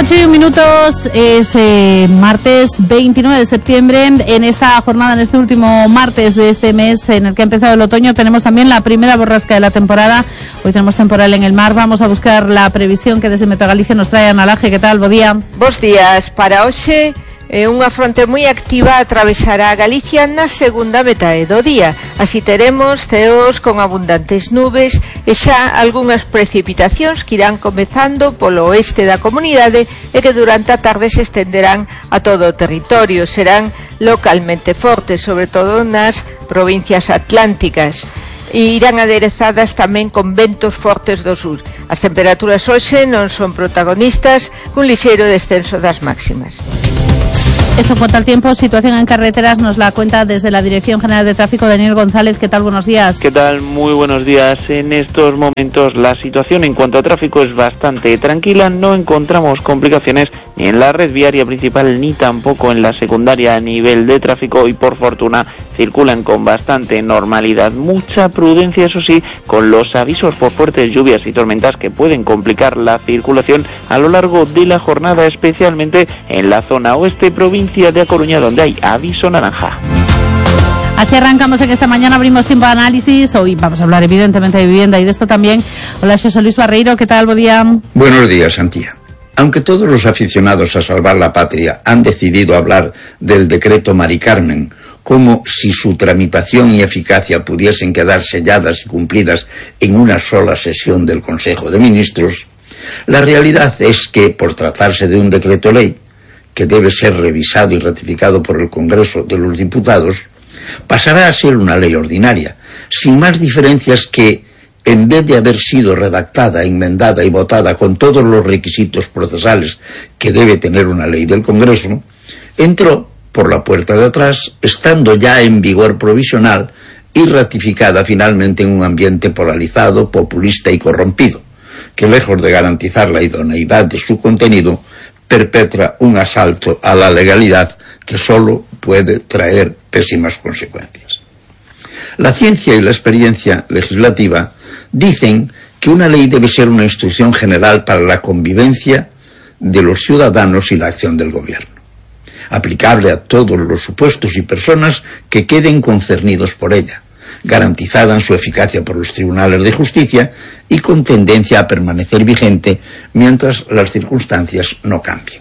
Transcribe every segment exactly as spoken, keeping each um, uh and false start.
ocho y un minutos, es eh, martes veintinueve de septiembre. En esta jornada, en este último martes de este mes en el que ha empezado el otoño, tenemos también la primera borrasca de la temporada. Hoy tenemos temporal en el mar. Vamos a buscar la previsión que desde Meteo Galicia nos trae Ana Laje. ¿Qué tal? Bo día. Bos días. Para hoxe, eh, unha fronte moi activa atravesará Galicia na segunda metade do día. Así teremos ceos con abundantes nubes e xa algunhas precipitacións que irán comezando polo oeste da comunidade e que durante a tarde se estenderán a todo o territorio. Serán localmente fortes, sobre todo nas provincias atlánticas. E irán aderezadas tamén con ventos fortes do sur. As temperaturas hoxe non son protagonistas, cun lixeiro descenso das máximas. Eso en cuanto al tiempo. Situación en carreteras nos la cuenta desde la Dirección General de Tráfico Daniel González. ¿Qué tal? Buenos días. ¿Qué tal? Muy buenos días. En estos momentos la situación en cuanto a tráfico es bastante tranquila. No encontramos complicaciones ni en la red viaria principal ni tampoco en la secundaria a nivel de tráfico, y por fortuna circulan con bastante normalidad. Mucha prudencia, eso sí, con los avisos por fuertes lluvias y tormentas que pueden complicar la circulación a lo largo de la jornada, especialmente en la zona oeste, provincia de A Coruña, donde hay aviso naranja. Así arrancamos en esta mañana, abrimos tiempo de análisis. Hoy vamos a hablar evidentemente de vivienda y de esto también. Hola, José Luis Barreiro, ¿qué tal? Buen día. Buenos días, Antía. Aunque todos los aficionados a salvar la patria han decidido hablar del decreto Mari Carmen como si su tramitación y eficacia pudiesen quedar selladas y cumplidas en una sola sesión del Consejo de Ministros, la realidad es que, por tratarse de un decreto ley, que debe ser revisado y ratificado por el Congreso de los Diputados, pasará a ser una ley ordinaria, sin más diferencias que, en vez de haber sido redactada, enmendada y votada con todos los requisitos procesales que debe tener una ley del Congreso, entró por la puerta de atrás, estando ya en vigor provisional y ratificada finalmente en un ambiente polarizado, populista y corrompido, que lejos de garantizar la idoneidad de su contenido, perpetra un asalto a la legalidad que solo puede traer pésimas consecuencias. La ciencia y la experiencia legislativa dicen que una ley debe ser una instrucción general para la convivencia de los ciudadanos y la acción del gobierno, aplicable a todos los supuestos y personas que queden concernidos por ella, garantizada en su eficacia por los tribunales de justicia y con tendencia a permanecer vigente mientras las circunstancias no cambien.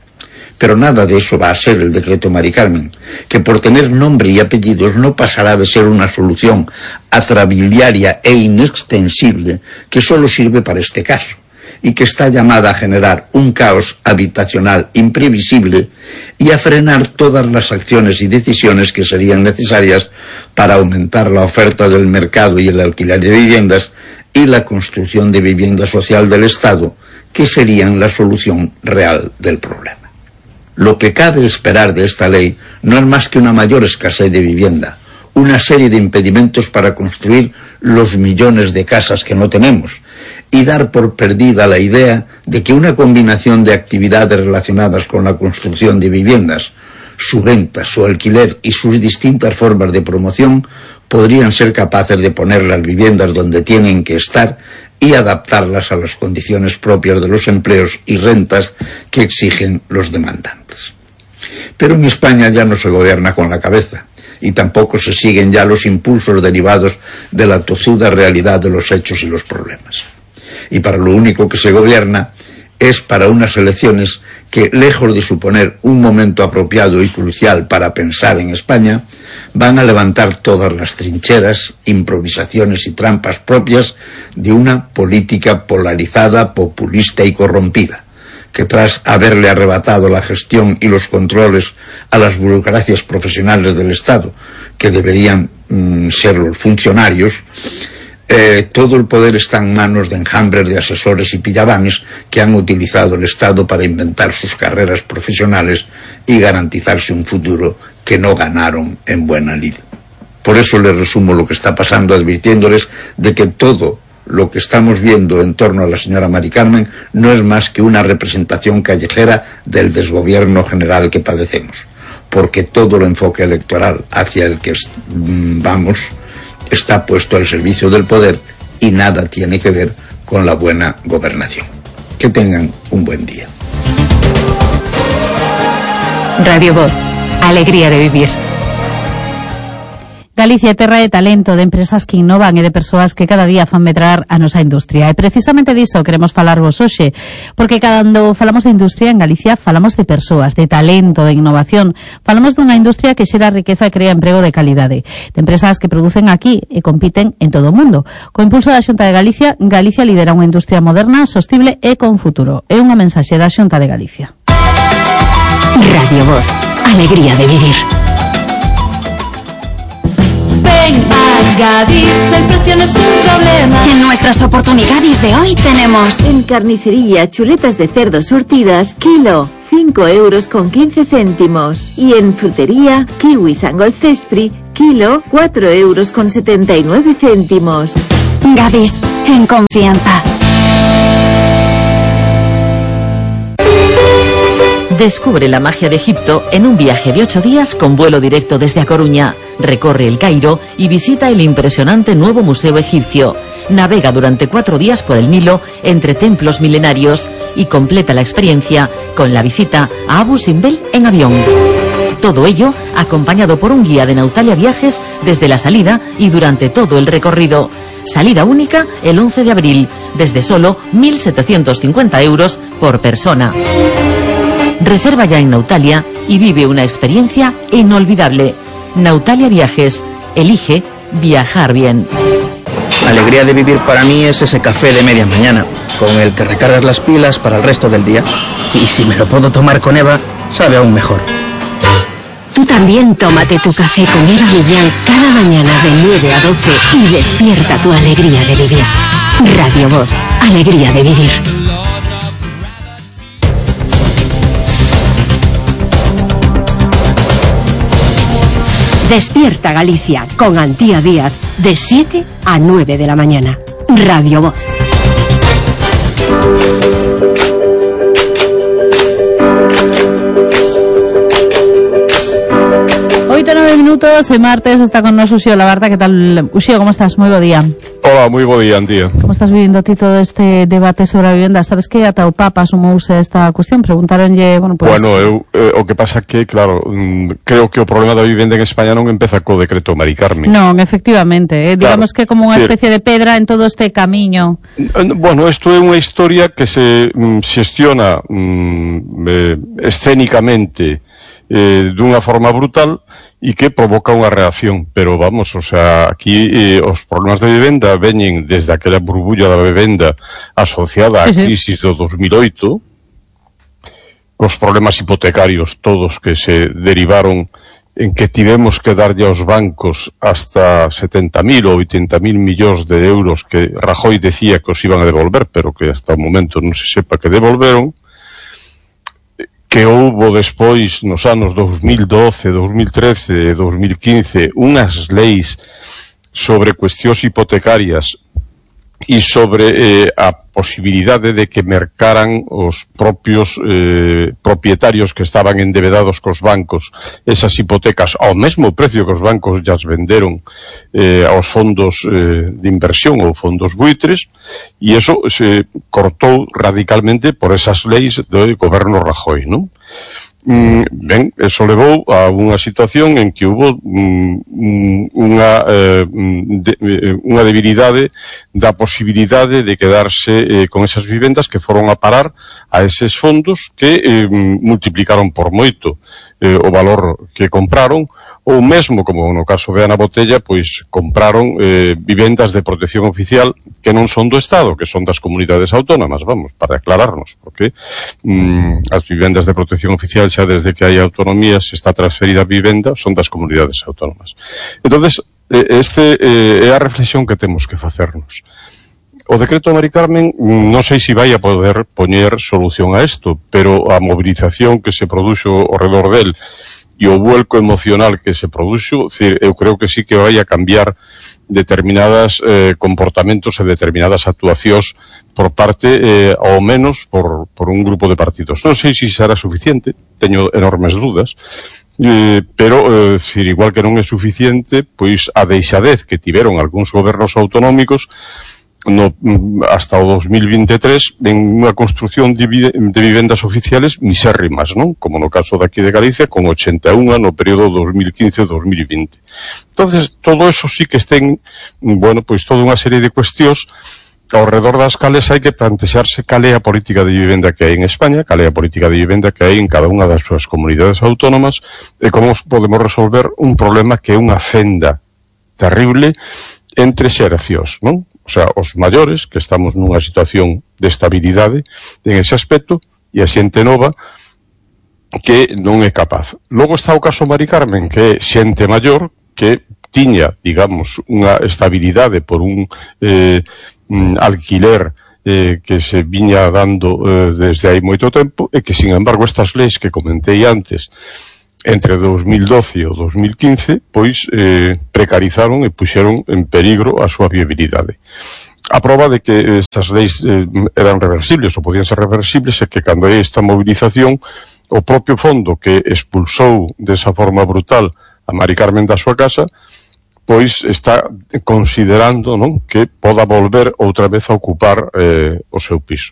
Pero nada de eso va a ser el decreto Mari Carmen, que por tener nombre y apellidos no pasará de ser una solución atrabiliaria e inextensible que solo sirve para este caso, y que está llamada a generar un caos habitacional imprevisible y a frenar todas las acciones y decisiones que serían necesarias para aumentar la oferta del mercado y el alquiler de viviendas y la construcción de vivienda social del Estado, que serían la solución real del problema. Lo que cabe esperar de esta ley no es más que una mayor escasez de vivienda, una serie de impedimentos para construir los millones de casas que no tenemos, y dar por perdida la idea de que una combinación de actividades relacionadas con la construcción de viviendas, su venta, su alquiler y sus distintas formas de promoción podrían ser capaces de poner las viviendas donde tienen que estar y adaptarlas a las condiciones propias de los empleos y rentas que exigen los demandantes. Pero en España ya no se gobierna con la cabeza, y tampoco se siguen ya los impulsos derivados de la tozuda realidad de los hechos y los problemas. Y para lo único que se gobierna es para unas elecciones que, lejos de suponer un momento apropiado y crucial para pensar en España, van a levantar todas las trincheras, improvisaciones y trampas propias de una política polarizada, populista y corrompida, que tras haberle arrebatado la gestión y los controles a las burocracias profesionales del Estado, que deberían mm, ser los funcionarios, Eh, todo el poder está en manos de enjambres de asesores y pillabanes que han utilizado el Estado para inventar sus carreras profesionales y garantizarse un futuro que no ganaron en buena lid. Por eso les resumo lo que está pasando, advirtiéndoles de que todo lo que estamos viendo en torno a la señora Mari Carmen no es más que una representación callejera del desgobierno general que padecemos, porque todo el enfoque electoral hacia el que vamos está puesto al servicio del poder y nada tiene que ver con la buena gobernación. Que tengan un buen día. Radio Voz, alegría de vivir. Galicia é terra de talento, de empresas que innovan e de persoas que cada día fan medrar a nosa industria. E precisamente diso queremos falarvos hoxe, porque cando falamos de industria en Galicia falamos de persoas, de talento, de innovación. Falamos dunha industria que xera riqueza e crea emprego de calidade, de empresas que producen aquí e compiten en todo o mundo. Co impulso da Xunta de Galicia, Galicia lidera unha industria moderna, sostible e con futuro. É unha mensaxe da Xunta de Galicia. Radio Voz, alegría de vivir. Ven a Gadis, el precio no es un problema. En nuestras oportunidades de hoy tenemos en carnicería chuletas de cerdo surtidas, kilo, cinco euros con quince céntimos. Y en frutería, kiwi Sangol Cespri, kilo, cuatro euros con setenta y nueve céntimos. Gadis, en confianza. Descubre la magia de Egipto en un viaje de ocho días con vuelo directo desde A Coruña. Recorre el Cairo y visita el impresionante nuevo museo egipcio. Navega durante cuatro días por el Nilo entre templos milenarios y completa la experiencia con la visita a Abu Simbel en avión. Todo ello acompañado por un guía de Nautalia Viajes desde la salida y durante todo el recorrido. Salida única el once de abril, desde solo mil setecientos cincuenta euros por persona. Reserva ya en Nautalia y vive una experiencia inolvidable. Nautalia Viajes. Elige viajar bien. Alegría de vivir para mí es ese café de media mañana, con el que recargas las pilas para el resto del día. Y si me lo puedo tomar con Eva, sabe aún mejor. Tú también tómate tu café con Eva Millán cada mañana de nueve a doce y despierta tu alegría de vivir. Radio Voz, alegría de vivir. Despierta Galicia con Antía Díaz de siete a nueve de la mañana. Radio Voz. oito e nove minutos, e martes está con nos Uxío Labarta. Que tal, Uxío, como estás? Moi bo día. Hola, moi bo día, Antía. Como estás vivindo ti todo este debate sobre a vivenda? Sabes que ata o Papa asumouse esta cuestión, preguntaronlle, bueno, pues... Bueno, eu, eh, o que pasa que, claro, mm, creo que o problema da vivenda en España non empeza co decreto Mari Carmen. Non, efectivamente, eh, digamos claro, que como unha sí. especie de pedra en todo este camiño. Bueno, isto é unha historia que se mm, xestiona mm, eh, escénicamente eh, dunha forma brutal e que provoca unha reacción, pero vamos, o sea, aquí eh, os problemas de vivenda veñen desde aquela burbulla da vivenda asociada á sí, sí. crisis do dos mil oito, os problemas hipotecarios todos que se derivaron en que tivemos que darlle aos bancos hasta setenta mil ou oitenta mil millóns de euros que Rajoy decía que os iban a devolver, pero que hasta o momento non se sepa que devolveron, que houbo despois nos anos dos mil doce, dos mil trece e dos mil quince unhas leis sobre cuestións hipotecarias e sobre eh, a posibilidade de que mercaran os propios eh, propietarios que estaban endebedados cos bancos esas hipotecas ao mesmo precio que os bancos llas venderon eh, aos fondos eh, de inversión ou fondos buitres, e eso se cortou radicalmente por esas leis do goberno Rajoy, non? Mm, ben, eso levou a unha situación en que hubo mm, unha eh, de, unha debilidade da posibilidade de quedarse eh, con esas vivendas que foron a parar a eses fondos que eh, multiplicaron por moito eh, o valor que compraron, ou mesmo, como no caso de Ana Botella, pois compraron eh, vivendas de protección oficial que non son do Estado, que son das comunidades autónomas, vamos, para aclararnos, porque mm, as vivendas de protección oficial xa desde que hai autonomías está transferida a vivenda, son das comunidades autónomas. Entonces, eh, este eh, é a reflexión que temos que facernos. O decreto Mari Carmen non sei se vai a poder poñer solución a isto, pero a movilización que se produxo ao redor del e o vuelco emocional que se produxo, decir, eu creo que sí que vai a cambiar determinadas eh, comportamentos e determinadas actuacións por parte, eh, ao menos, por, por un grupo de partidos. Non sei se será suficiente, teño enormes dudas, eh, pero, eh, decir, igual que non é suficiente, pois a deixadez que tiveron algúns gobernos autonómicos no, hasta o dos mil veintitrés en unha construción de, de vivendas oficiales misérrimas, non? Como no caso daqui de Galicia, con ochenta e un no período dos mil quince a dos mil vinte. Entonces, todo eso sí que estén, bueno, pois toda unha serie de cuestións ao redor das cales hai que plantexarse cal é a política de vivenda que hai en España, cal é a política de vivenda que hai en cada unha das súas comunidades autónomas e como podemos resolver un problema que é unha fenda terrible entre xeracións, non? O sea, os maiores, que estamos nunha situación de estabilidade en ese aspecto, e a xente nova que non é capaz. Logo está o caso Mari Carmen, que é xente maior que tiña, digamos, unha estabilidade por un eh, alquiler eh, que se viña dando eh, desde hai moito tempo e que, sin embargo, estas leis que comentei antes entre dos mil doce e o dos mil quince, pois eh, precarizaron e puxeron en peligro a súa viabilidade. A prova de que estas leis eh, eran reversibles ou podían ser reversibles é que cando hai esta movilización, o propio fondo que expulsou desa forma brutal a Mari Carmen da súa casa, pois está considerando, non, que poda volver outra vez a ocupar eh, o seu piso.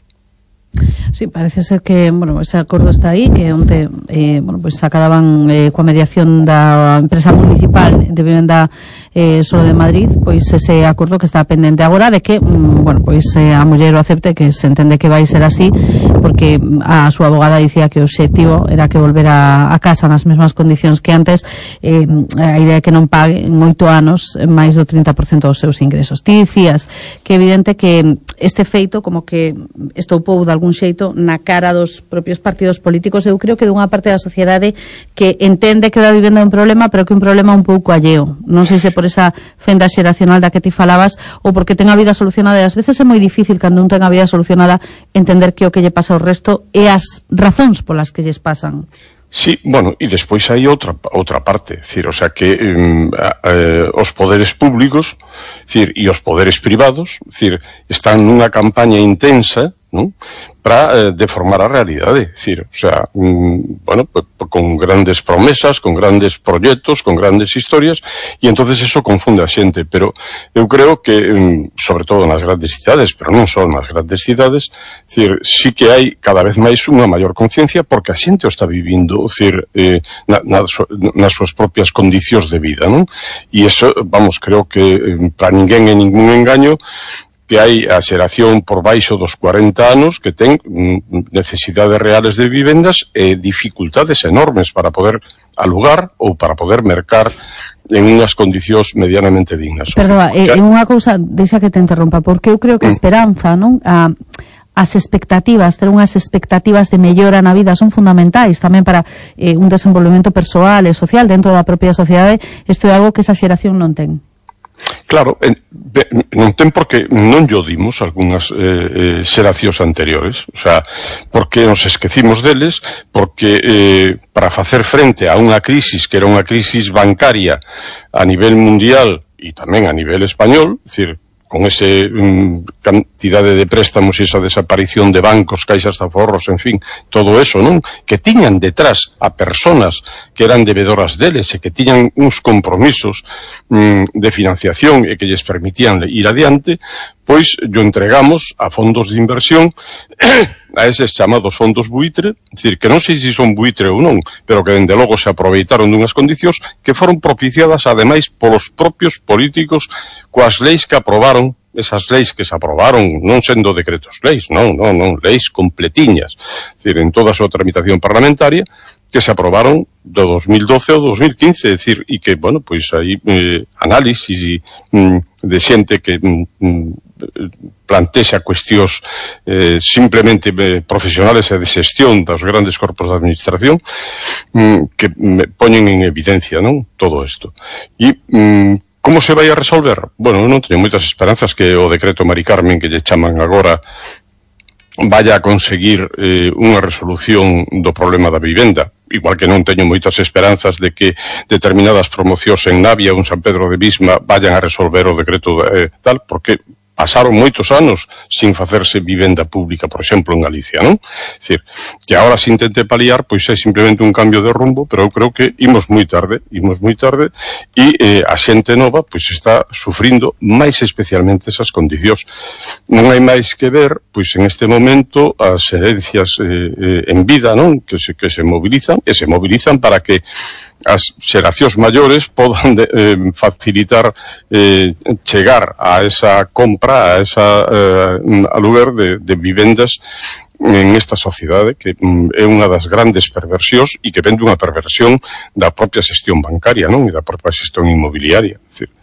Sí, parece ser que, bueno, ese acordo está aí, que onte, eh, bueno, pues acababan eh, coa mediación da empresa municipal de vivenda eh, solo de Madrid, pois ese acordo que está pendente agora de que, mm, bueno, pois eh, a muller o acepte, que se entende que vai ser así, porque a súa abogada dicía que o obxectivo era que volvera a casa nas mesmas condicións que antes, eh, a idea é que non pague en oito anos máis do trinta por cento dos seus ingresos. Ti dicías que é evidente que este feito como que estoupou de algún xeito na cara dos propios partidos políticos. Eu creo que dunha parte da sociedade que entende que a vivenda é un problema, pero que é un problema un pouco alleo. Non sei se por esa fenda xeracional da que ti falabas ou porque ten a vida solucionada, e ás veces é moi difícil cando un ten a vida solucionada entender que o que lle pasa ao resto e as razóns polas que lles pasan. Sí, bueno, e despois hai outra outra parte, decir, o sea que um, eh, os poderes públicos, decir, e os poderes privados, decir, están nunha campaña intensa, non? Para eh, deformar a realidade, decir, o sea, mm, bueno, pues, con grandes promesas, con grandes proxectos, con grandes historias, e entonces eso confunde a xente, pero eu creo que, mm, sobre todo nas grandes cidades, pero non só nas grandes cidades, decir, sí que hai cada vez máis unha maior conciencia porque a xente o está vivindo, decir, eh, na, na, nas súas propias condicións de vida, non? E eso, vamos, creo que eh, para ninguén é ningún engaño que hai a xeración por baixo dos cuarenta anos que ten necesidades reales de vivendas e dificultades enormes para poder alugar ou para poder mercar en unhas condicións medianamente dignas. Perdón, é unha cousa, deixa que te interrompa, porque eu creo que a esperanza, non? A as expectativas, ter unhas expectativas de mellora na vida son fundamentais tamén para eh, un desenvolvemento persoal e social dentro da propia sociedade. Isto é algo que esa xeración non ten. Claro, eh, non ten porque non llo dimos algunhas eh, eh, xeracións anteriores, o sea, porque nos esquecimos deles, porque eh, para facer frente a unha crisis que era unha crisis bancaria a nivel mundial e tamén a nivel español, é dicir, con ese um, cantidade de préstamos e esa desaparición de bancos, caixas de aforros, en fin, todo eso, non? Que tiñan detrás a personas que eran debedoras deles e que tiñan uns compromisos um, de financiación e que lles permitían ir adiante, pois yo entregamos a fondos de inversión a eses chamados fondos buitre, é dicir, que non sei se son buitre ou non, pero que dende logo se aproveitaron dunhas condicións que foron propiciadas ademais polos propios políticos coas leis que aprobaron, esas leis que se aprobaron non sendo decretos leis, non, non, non, leis completiñas, é dicir, en toda a súa tramitación parlamentaria, que se aprobaron do dos mil doce ao dos mil quince, é dicir, e que, bueno, pois aí eh, análisis e, mm, de xente que mm, plantexa cuestións eh, simplemente eh, profesionales e de xestión dos grandes corpos de administración mm, que me poñen en evidencia, non? Todo isto. E mm, como se vai a resolver? Bueno, non teño moitas esperanzas que o decreto Mari Carmen que lle chaman agora vaya a conseguir eh, unha resolución do problema da vivenda, igual que non teño moitas esperanzas de que determinadas promocións en Navia ou en San Pedro de Bisma vayan a resolver o decreto eh, tal, porque pasaron moitos anos sin facerse vivenda pública, por exemplo, en Galicia, non? É dicir, que agora se intente paliar, pois é simplemente un cambio de rumbo, pero eu creo que imos moi tarde, imos moi tarde, e eh, a xente nova, pois está sufrindo máis especialmente esas condicións. Non hai máis que ver, pois en este momento, as herencias eh, eh, en vida, non? Que se, que se mobilizan, e se mobilizan para que as xeracións maiores podan de, eh, facilitar eh, chegar a esa compra, a esa eh, aluguer de, de vivendas en esta sociedade que mm, é unha das grandes perversións e que ven dunha perversión da propia xestión bancaria, non? E da propia xestión inmobiliaria. É dicir,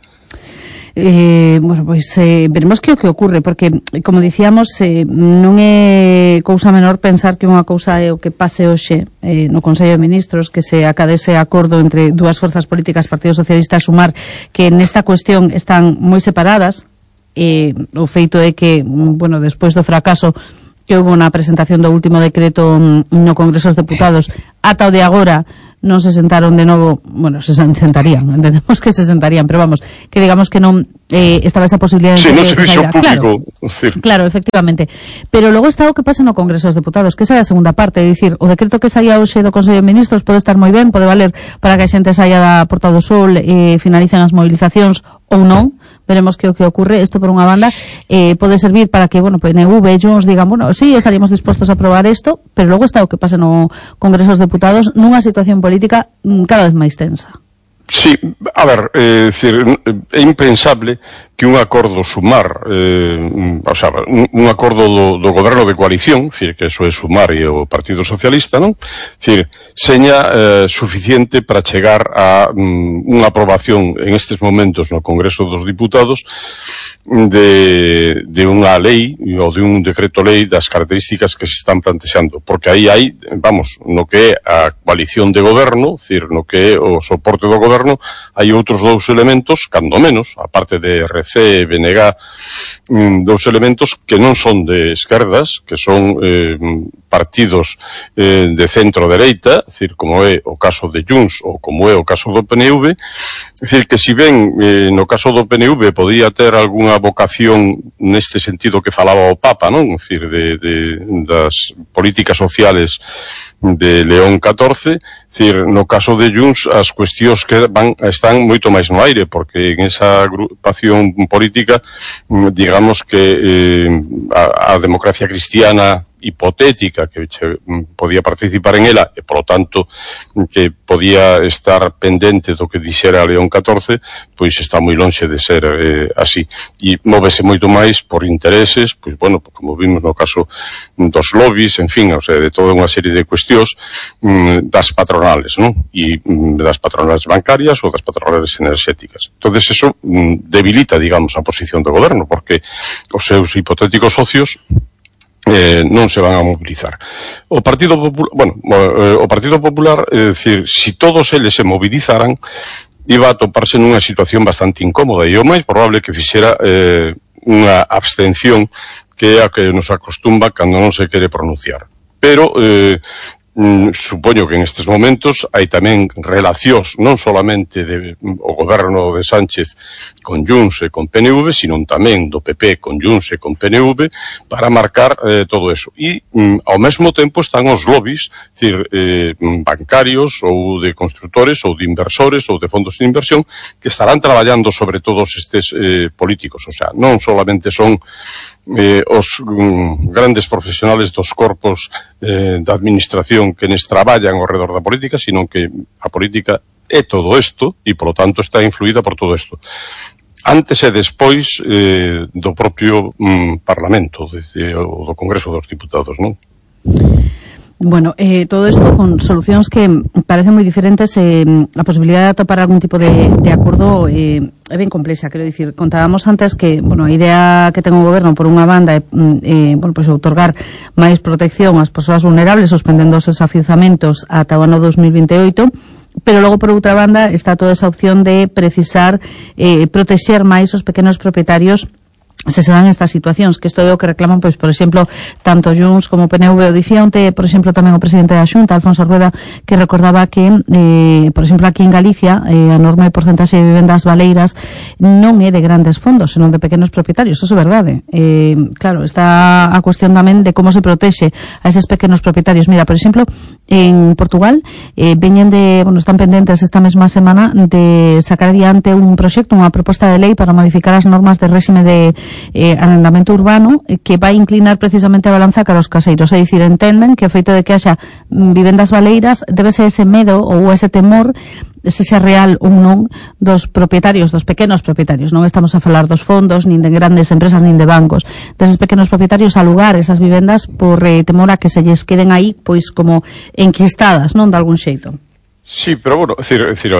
Eh, bueno, pois eh, veremos que o que ocurre, porque, como dicíamos, eh, non é cousa menor pensar que unha cousa é o que pase hoxe eh, no Consello de Ministros, que se acadese acordo entre dúas forzas políticas, Partido Socialista e Sumar, que nesta cuestión están moi separadas. Eh, o feito é que, bueno, despois do fracaso que houve na presentación do último decreto no Congreso dos Deputados, ata o de agora non se sentaron de novo, bueno, se sentarían, entendemos que se sentarían, pero vamos, que digamos que non eh, estaba esa posibilidad de sí, que no se saíra. público. Claro, claro, efectivamente. Pero logo está o que pasa no Congreso dos Deputados, que esa é a segunda parte, é dicir, o decreto que saía hoxe do Consello de Ministros pode estar moi ben, pode valer para que a xente saia da Porta do Sol e eh, finalicen as movilizacións ou non. Veremos que o que ocurre. Isto por unha banda eh, pode servir para que, bueno, P N V e Junts digan, bueno, sí, estaríamos dispostos a aprobar isto, pero logo está o que pasa no Congreso dos Deputados nunha situación política cada vez máis tensa. Sí, a ver, é dicir, é impensable que un acordo Sumar, eh, o sea, un, un acordo do, do goberno de coalición, dicir, que eso é Sumar e o Partido Socialista, non? Dicir, seña eh, suficiente para chegar a um, unha aprobación en estes momentos no Congreso dos Diputados de, de unha lei ou de un decreto lei das características que se están plantexando, porque aí hai, vamos, no que é a coalición de goberno, dicir, no que é o soporte do goberno, hai outros dous elementos, cando menos, a parte de R C e B N G, dous elementos que non son de esquerdas, que son eh, partidos eh, de centro-dereita, dicir, como é o caso de Junts ou como é o caso do P N V, dicir, que si ben eh, no caso do P N V podía ter algunha vocación neste sentido que falaba o Papa, non? Dicir, de, de, das políticas sociales de León catorce, dicir, no caso de Junts as cuestións que van están moito máis no aire, porque en esa agrupación política, digamos que eh, a, a democracia cristiana hipotética que che, podía participar en ela e, polo tanto, que podía estar pendente do que dixera León catorce, pois está moi lonxe de ser eh, así. E móvese moito máis por intereses, pois, bueno, como vimos no caso dos lobbies, en fin, o sea, de toda unha serie de cuestións mm, das patronales, non? E mm, das patronales bancarias ou das patronales enerxéticas. Entonces, eso mm, debilita, digamos, a posición do goberno, porque os seus hipotéticos socios Eh, non se van a mobilizar. O Partido Popular, bueno, eh, o Partido Popular, é dicir, si todos eles se movilizaran, iba a toparse nunha situación bastante incómoda e o máis probable que fixera eh, unha abstención que é a que nos acostumba cando non se quere pronunciar. Pero eh, Mm, supoño que en estes momentos hai tamén relacións non solamente de, o goberno de Sánchez con Junts e con P N V, sino tamén do P P con Junts e con P N V para marcar eh, todo eso. E mm, ao mesmo tempo están os lobbies, decir, eh, bancarios ou de constructores ou de inversores ou de fondos de inversión que estarán traballando sobre todos estes eh, políticos. O sea, non solamente son Eh, os um, grandes profesionales dos corpos eh, da administración que nes traballan ao redor da política, sino que a política é todo isto e, polo tanto, está influída por todo isto. Antes e despois eh, do propio um, Parlamento, de, de, o do Congreso dos Diputados, non? Bueno, eh, todo isto con solucións que parecen moi diferentes, eh, a posibilidade de atopar algún tipo de, de acordo eh, é ben complexa, quero dicir, contábamos antes que, bueno, a idea que ten o goberno por unha banda é, eh, bueno, pois outorgar máis protección ás persoas vulnerables, suspendendo os desafiuzamentos ata o ano dos mil vinte e oito, pero logo por outra banda está toda esa opción de precisar eh, protexer máis os pequenos propietarios se se dan estas situacións, que isto é o que reclaman, pois, por exemplo, tanto Junts como P N V. O dicía onte, por exemplo, tamén o presidente da Xunta, Alfonso Rueda, que recordaba que, eh, por exemplo, aquí en Galicia, eh, a enorme porcentaxe de vivendas baleiras non é de grandes fondos, senón de pequenos propietarios. Eso é verdade. Eh, claro, está a cuestión tamén de como se protexe a eses pequenos propietarios. Mira, por exemplo, en Portugal, eh, veñen de, bueno, están pendentes esta mesma semana de sacar adiante un proxecto, unha proposta de lei para modificar as normas de réxime de Eh, arrendamento urbano, eh, que vai inclinar precisamente a balanza cara aos caseiros, é dicir, entenden que o feito de que haxa mm, vivendas baleiras debe ser ese medo ou ese temor, ese sea real ou non, dos propietarios, dos pequenos propietarios. Non estamos a falar dos fondos, nin de grandes empresas, nin de bancos, deses pequenos propietarios a alugar esas vivendas por eh, temor a que se lles queden aí, pois, como enquistadas, non, de algún xeito. Sí, pero bueno, é dicir, é dicir,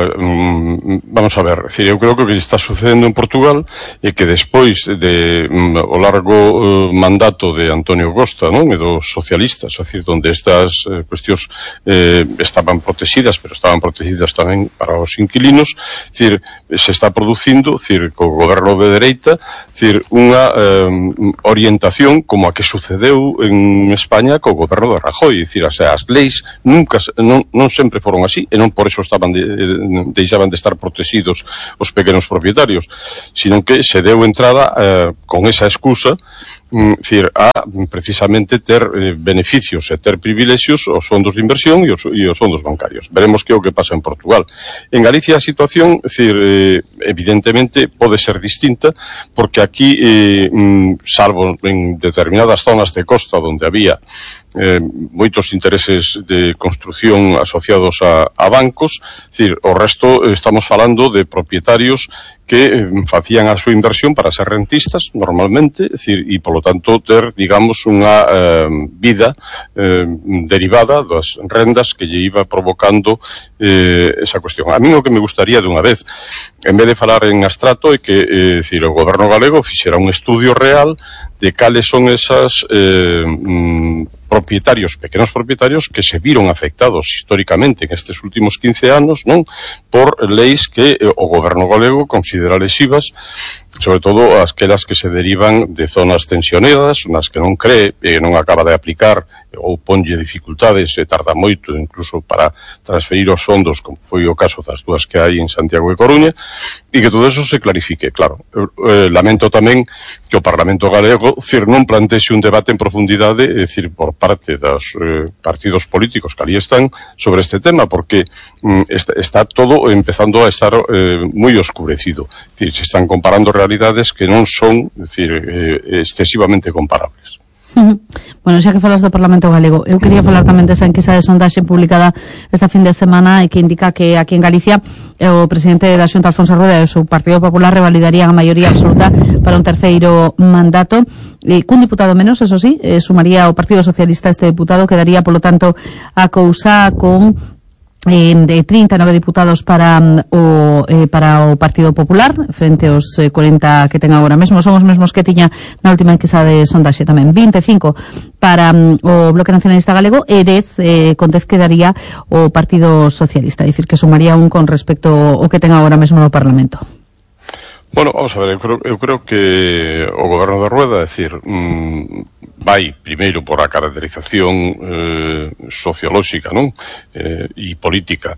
um, vamos a ver, é dicir, eu creo que o que está sucedendo en Portugal é que despois de um, o largo uh, mandato de Antonio Costa, non, e dos socialistas, é dicir, onde estas uh, cuestións eh, estaban protegidas, pero estaban protegidas tamén para os inquilinos, é dicir, se está producindo, é dicir, co goberno de dereita, é dicir, unha um, orientación como a que sucedeu en España co goberno de Rajoy, é dicir, o sea, as leis nunca, non, non sempre foron así, e non por eso estaban de, de, deixaban de estar protegidos os pequenos propietarios, sino que se deu entrada eh, con esa excusa, mm, decir, a precisamente ter eh, beneficios e ter privilexios aos fondos de inversión e os, e os fondos bancarios. Veremos que é o que pasa en Portugal. En Galicia a situación, decir, eh, evidentemente pode ser distinta, porque aquí, eh, mm, salvo en determinadas zonas de costa onde había Eh, moitos intereses de construción asociados a, a bancos, decir, o resto estamos falando de propietarios que eh, facían a súa inversión para ser rentistas normalmente, decir, e polo tanto ter, digamos, unha eh, vida eh, derivada das rendas que lle iba provocando eh, esa cuestión. A mí o que me gustaría de unha vez, en vez de falar en abstracto, é que eh, decir, o goberno galego fixera un estudio real de cales son esas eh, mm, propietarios, pequenos propietarios que se viron afectados históricamente en estes últimos quince anos, non, por leis que eh, o goberno galego considera lesivas, sobre todo aquelas que se derivan de zonas tensionadas, nas que non cree e non acaba de aplicar ou ponlle dificultades e tarda moito incluso para transferir os fondos, como foi o caso das dúas que hai en Santiago e Coruña, e que todo eso se clarifique. Claro, eh, lamento tamén que o Parlamento galego, cir, non plantexe un debate en profundidade, é dicir, por parte dos eh, partidos políticos que ali están sobre este tema, porque mm, está, está todo empezando a estar eh, moi oscurecido. É dicir, se están comparando realidades que non son, é dicir, eh, excesivamente comparables. Bueno, xa que falas do Parlamento Galego, eu quería falar tamén desa enquisa de sondaxe publicada esta fin de semana e que indica que aquí en Galicia o presidente da Xunta, Alfonso Rueda, e o seu Partido Popular revalidarían a maioría absoluta para un terceiro mandato, e cun diputado menos, eso sí, eh, sumaría o Partido Socialista este diputado, quedaría, polo tanto, a cousa con Eh, de trinta e nove diputados para um, o eh, para o Partido Popular frente aos eh, cuarenta que ten agora mesmo, son os mesmos que tiña na última enquisa de sondaxe tamén. Vinte e cinco para um, o Bloque Nacionalista Galego e dez, eh, con dez quedaría o Partido Socialista, é dicir, que sumaría un con respecto ao que ten agora mesmo no Parlamento. Bueno, vamos a ver, eu creo, eu creo que o goberno de Rueda, é dicir, mmm, vai primeiro por a caracterización eh, sociolóxica, non? Eh, e política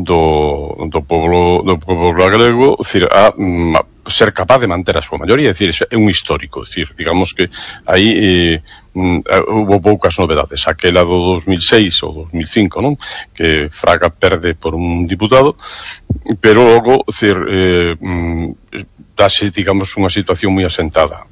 do, do povo do povo galego, é dicir, a, a ser capaz de manter a súa maioría, é dicir, é un histórico, é dicir, digamos que aí eh, houve poucas novedades, aquela do dos mil seis ou dos mil cinco, non? Que Fraga perde por un diputado, pero logo, é dicir, eh, dase, digamos, unha situación moi asentada,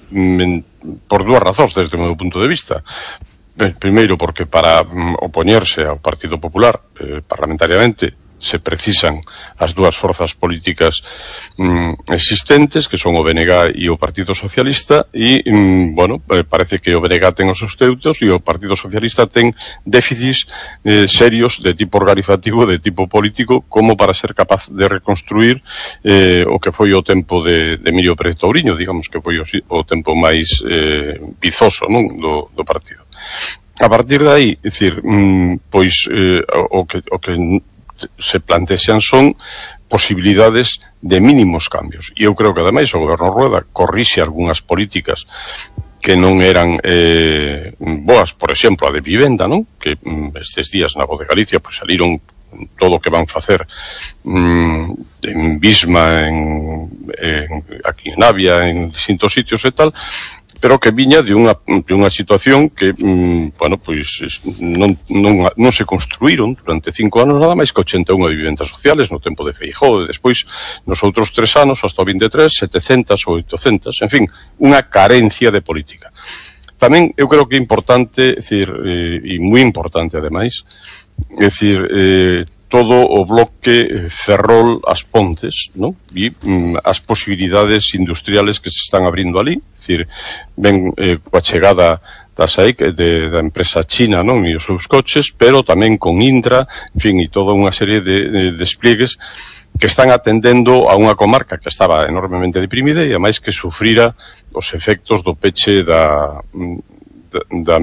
por dúas razóns desde o meu punto de vista. Primeiro, porque para opoñerse ao Partido Popular eh, parlamentariamente se precisan as dúas forzas políticas mm, existentes, que son o B N G e o Partido Socialista, e, mm, bueno, parece que o B N G ten os seus teutos e o Partido Socialista ten déficits eh, serios de tipo organizativo, de tipo político, como para ser capaz de reconstruir eh, o que foi o tempo de, de Emilio Pérez Touriño, digamos que foi o, o tempo máis eh, vizoso, non, do, do partido. A partir de aí, é dicir, mm, pois eh, o que, o que se plantexan son posibilidades de mínimos cambios. E eu creo que, ademais, o Goberno Rueda corrixe algunhas políticas que non eran eh, boas, por exemplo, a de vivenda, non? Que mm, estes días na Voz de Galicia pues, saliron todo o que van facer mm, en Bisma, en, en, aquí en Navia, en distintos sitios e tal, pero que viña de unha, de unha situación que, mm, bueno, pois non, non, non se construíron durante cinco anos nada máis que ochenta e unha vivendas sociales no tempo de Feijóo, e despois nos outros tres anos, hasta o vinte e tres, setecentas ou oitocentas, en fin, unha carencia de política. Tamén eu creo que é importante, decir, eh, e moi importante ademais, é dicir, eh, todo o bloque Ferrol as Pontes, ¿no? E mm, as posibilidades industriales que se están abrindo ali, é dicir, ven eh, coa chegada da S A I C, de, da empresa china, non? E os seus coches, pero tamén con Indra, en fin, e toda unha serie de, de despliegues que están atendendo a unha comarca que estaba enormemente deprimida e ademais que sufrira os efectos do peche da da, da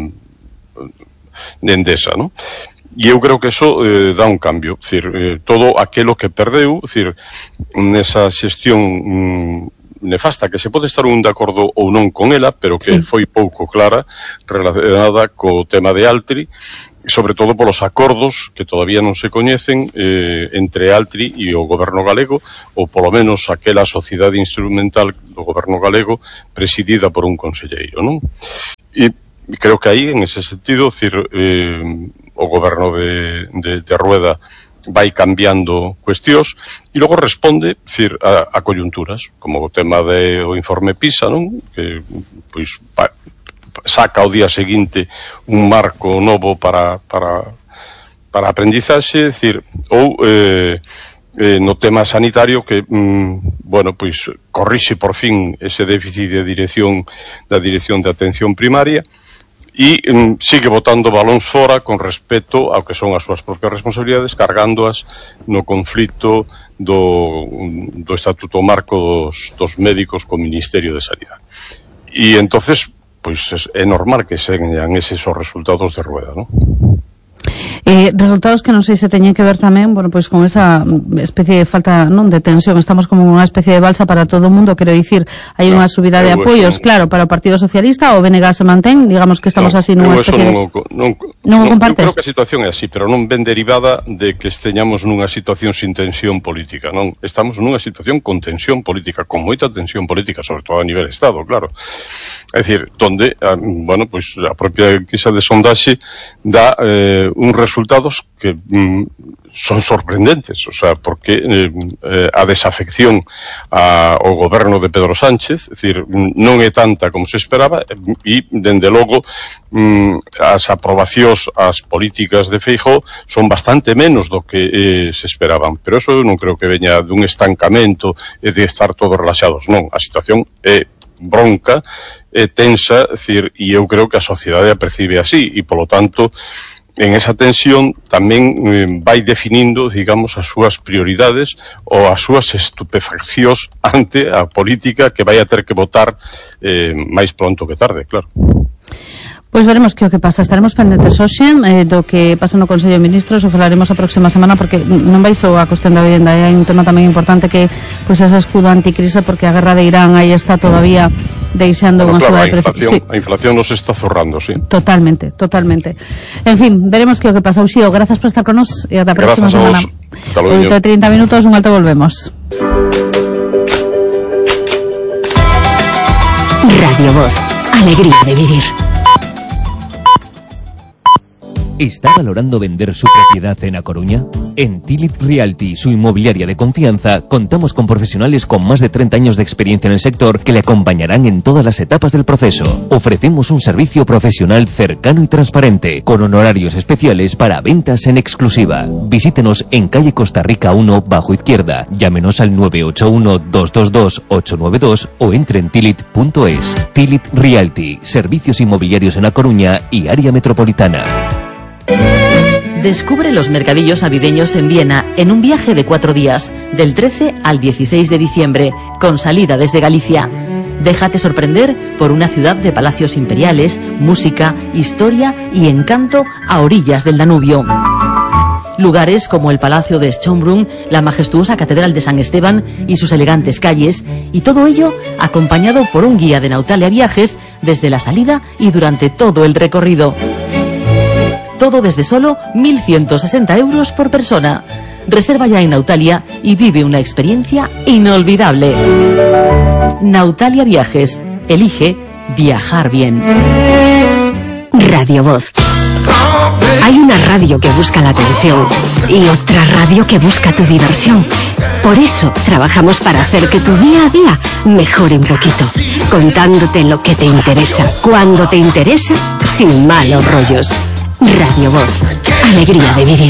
de Endesa, non? E eu creo que eso eh, dá un cambio, decir, eh, todo aquelo que perdeu, decir, nesa xestión mm, nefasta, que se pode estar un de acordo ou non con ela, pero que sí. foi pouco clara, relacionada co tema de Altri, sobre todo polos acordos que todavía non se coñecen eh, entre Altri e o goberno galego, ou polo menos aquela sociedade instrumental do goberno galego presidida por un conselleiro, non? E creo que aí, en ese sentido, decir, eh, o goberno de, de, de Rueda vai cambiando cuestións e logo responde, decir, a, a coyunturas, como o tema do informe PISA, non? Que, pois, pa, saca ao día seguinte un marco novo para, para, para aprendizaxe, decir, ou eh, eh, no tema sanitario que, mm, bueno, pois, corrixe por fin ese déficit de dirección da dirección de atención primaria e mm, sigue botando balóns fora con respecto ao que son as súas propias responsabilidades, cargándoas no conflito do, do Estatuto Marco dos, dos médicos co Ministerio de Sanidade. E entonces, pois é normal que sean eses os resultados de Rueda, non? Eh, resultados que non sei se teñen que ver tamén, bueno, pois con esa especie de falta, non, de tensión, estamos como unha especie de balsa para todo o mundo, quero dicir, hai unha subida de apoios, claro, para o Partido Socialista, o B N G se mantén, digamos que estamos así nunha especie de... Non, non, non o compartes? Eu creo que a situación é así, pero non ven derivada de que esteñamos nunha situación sin tensión política, non, estamos nunha situación con tensión política, con moita tensión política, sobre todo a nivel Estado, claro. É dicir, donde, bueno, pois a propia enquisa de sondaxe dá eh, un resultados que mm, son sorprendentes, o sea, porque eh, eh, a desafección a, ao goberno de Pedro Sánchez, é dicir, non é tanta como se esperaba e, dende logo, mm, as aprobacións ás políticas de Feijóo son bastante menos do que eh, se esperaban, pero eso eu non creo que veña dun estancamento e de estar todos relaxados, non, a situación é bronca, é tensa, decir, e eu creo que a sociedade a percibe así, e polo tanto, en esa tensión tamén eh, vai definindo, digamos, as súas prioridades ou as súas estupefaccións ante a política que vai a ter que votar eh, máis pronto que tarde, claro. Pois veremos que o que pasa. Estaremos pendentes hoxe eh, do que pasa no Consello de Ministros, o falaremos a próxima semana, porque non vai só a cuestión da vivenda, hai un tema tamén importante que pois ese escudo anticrise, porque a guerra de Irán aí está todavía deixando bueno, unha claro, suba de precios. Sí. A inflación nos está zorrando, sí. Totalmente, totalmente. En fin, veremos que o que pasa. Uxío, grazas por estar con nos e ata a próxima semana. oito e trinta minutos, un alto, volvemos. Radio Voz, alegría de vivir. ¿Está valorando vender su propiedad en A Coruña? En Tilit Realty, su inmobiliaria de confianza, contamos con profesionales con más de treinta años de experiencia en el sector que le acompañarán en todas las etapas del proceso. Ofrecemos un servicio profesional cercano y transparente, con honorarios especiales para ventas en exclusiva. Visítenos en calle Costa Rica uno, bajo izquierda. Llámenos al nueve ocho uno, dos dos dos, ocho nueve dos o entre en tilit punto es. Tilit Realty, servicios inmobiliarios en A Coruña y área metropolitana. Descubre los mercadillos navideños en Viena en un viaje de cuatro días, del trece al dieciséis de diciembre, con salida desde Galicia. Déjate sorprender por una ciudad de palacios imperiales, música, historia y encanto a orillas del Danubio. Lugares como el Palacio de Schönbrunn, la majestuosa Catedral de San Esteban y sus elegantes calles, y todo ello acompañado por un guía de Nautalia Viajes desde la salida y durante todo el recorrido. Todo desde solo mil ciento sesenta euros por persona. Reserva ya en Nautalia y vive una experiencia inolvidable. Nautalia Viajes. Elige viajar bien. Radio Voz. Hay una radio que busca la atención y otra radio que busca tu diversión. Por eso trabajamos para hacer que tu día a día mejore un poquito, contándote lo que te interesa, cuando te interesa, sin malos rollos. Radio Voz. Alegría de vivir.